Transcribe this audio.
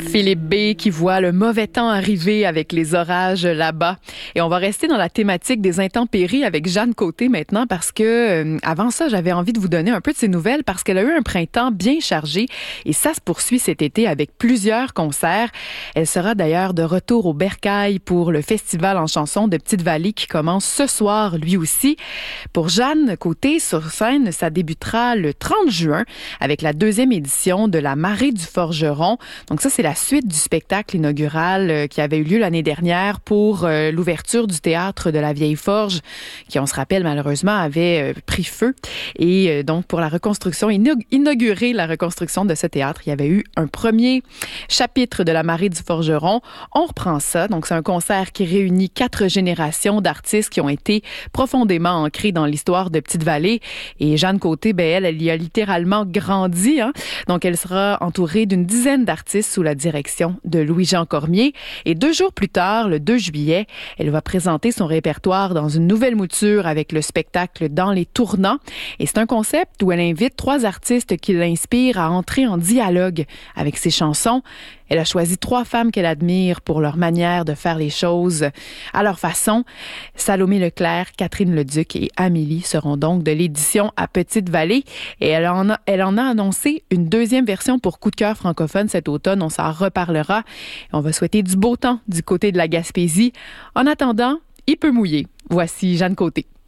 Philippe B. qui voit le mauvais temps arriver avec les orages là-bas. Et on va rester dans la thématique des intempéries avec Jeanne Côté maintenant parce que avant ça, j'avais envie de vous donner un peu de ses nouvelles parce qu'elle a eu un printemps bien chargé et ça se poursuit cet été avec plusieurs concerts. Elle sera d'ailleurs de retour au Bercail pour le festival en chansons de Petite-Vallée qui commence ce soir lui aussi. Pour Jeanne Côté, sur scène, ça débutera le 30 juin avec la 2e édition de la Marée du Forgeron. Donc ça, c'est la suite du spectacle inaugural qui avait eu lieu l'année dernière pour l'ouverture du théâtre de la Vieille Forge, qui, on se rappelle, malheureusement, avait pris feu. Et donc, pour la reconstruction, inaugurer la reconstruction de ce théâtre, il y avait eu un premier chapitre de la Marée du Forgeron. On reprend ça. Donc, c'est un concert qui réunit 4 générations d'artistes qui ont été profondément ancrés dans l'histoire de Petite-Vallée. Et Jeanne Côté, elle y a littéralement grandi. Hein? Donc, elle sera entourée d'une dizaine d'artistes sous la direction de Louis-Jean Cormier. Et 2 jours plus tard, le 2 juillet, elle va présenter son répertoire dans une nouvelle mouture avec le spectacle Dans les tournants. Et c'est un concept où elle invite 3 artistes qui l'inspirent à entrer en dialogue avec ses chansons. Elle a choisi 3 femmes qu'elle admire pour leur manière de faire les choses à leur façon. Salomé Leclerc, Catherine Leduc et Amélie seront donc de l'édition à Petite-Vallée. Et elle en a annoncé une 2e version pour Coup de cœur francophone cet automne. On s'en reparlera. On va souhaiter du beau temps du côté de la Gaspésie. En attendant, il peut mouiller. Voici Jeanne Côté.